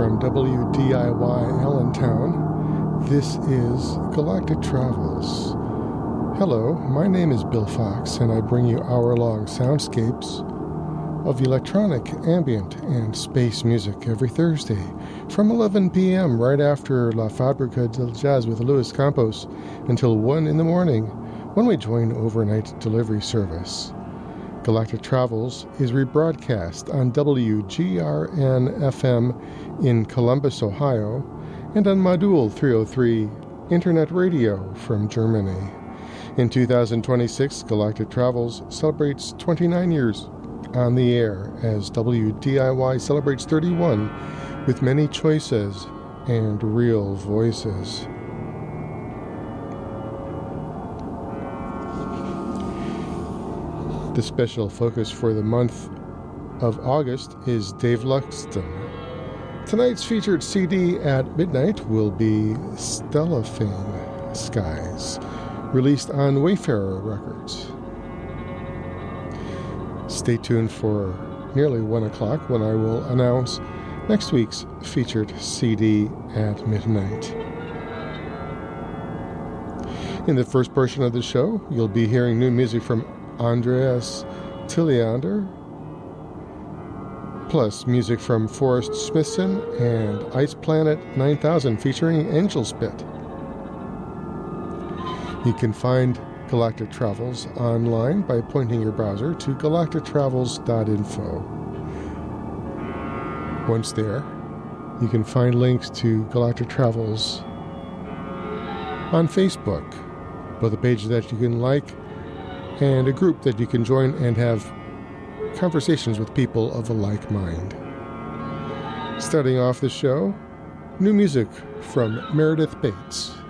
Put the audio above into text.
from WDIY Allentown. This is Galactic Travels. Hello, my name is Bill Fox, and I bring you hour-long soundscapes of electronic, ambient, and space music every Thursday from 11 p.m. right after La Fabrica del Jazz with Luis Campos until 1 in the morning when we join overnight delivery service. Galactic Travels is rebroadcast on WGRN-FM in Columbus, Ohio, and on Modul 303 Internet Radio from Germany. In 2026, Galactic Travels celebrates 29 years on the air as WDIY celebrates 31 with many choices and real voices. The special focus for the month of August is Dave Luxton. Tonight's featured CD at midnight will be Stellafane Skies, released on Wayfarer Records. Stay tuned for nearly 1 o'clock when I will announce next week's featured CD at midnight. In the first portion of the show, you'll be hearing new music from Andreas Tilliander, plus music from Forrest Smithson and Ice Planet 9000 featuring Angel Spit. You can find Galactic Travels online by pointing your browser to galactictravels.info. Once there, you can find links to Galactic Travels on Facebook, both a page that you can like and a group that you can join and have conversations with people of a like mind. Starting off the show, new music from Meredith Bates.